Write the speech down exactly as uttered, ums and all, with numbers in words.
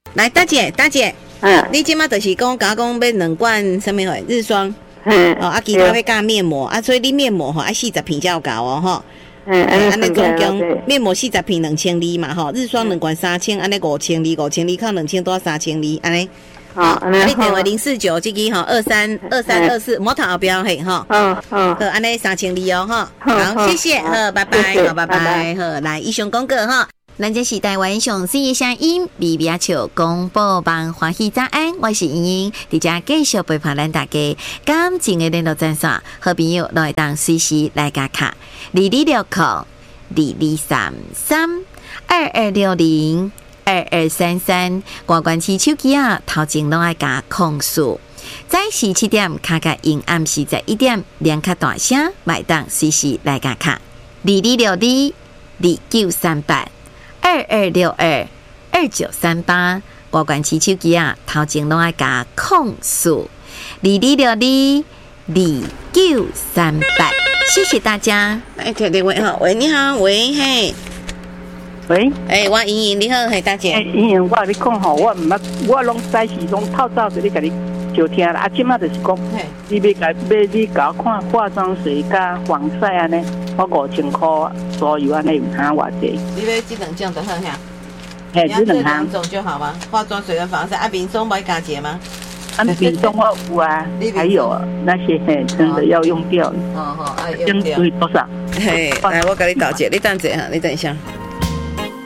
来，大姐，大姐， 嗯， 你即马就是讲甲我讲要两罐什么货日霜， 嗯， 哦，啊，其他要加面膜，啊，所以你面膜吼爱四十片才有够哦，吼。 嗯， 安尼总共面膜四十片两千二嘛，吼，日霜两罐三千，安尼五千二，五千二扣两千多三千二，安尼。好，啊，你电话零四九这个吼二三二三二四，莫头后标嘿吼。嗯嗯。好，安尼三千二哦吼。好，谢谢，好，拜拜，好，拜拜，好，来以上广告哈。咱这是台湾上水的声音，比比亚球广播帮欢喜早安，我是莹莹，伫遮继续陪伴咱大家。感情的联络专线，好朋友来当随时来加卡，二二六扣二二三三二二六零。二二三三，挂关起手机啊，头前拢爱加控诉。早时七点卡卡音，暗时十一点两卡大声，买档随时来加卡。二二六二二九三八二二六二二九三八，挂关起手机啊，头前拢爱加控诉。二二六二二九三八，谢谢大家。哎，听电话哈，喂，你好，喂，嘿。 喂， 哎、欸，我莹莹，你好，嘿，大姐。 哎、欸，莹莹，我跟你讲吼，我唔捌，我拢早时拢透早就咧甲你就听啦。啊，即马就是讲，你要甲要你甲我看化妆水加防晒安尼，我五千块左右安尼，唔通偌济。 你要这两种就好呀？ 哎，这两两种就好吗？化妆水跟防晒，啊，面霜不要加节吗？ 啊，面霜我有啊，还有那些嘿，真的要用掉。 哦哦，啊，用掉。 多少？ 嘿，来，我给你倒解，你等一下，你等一下。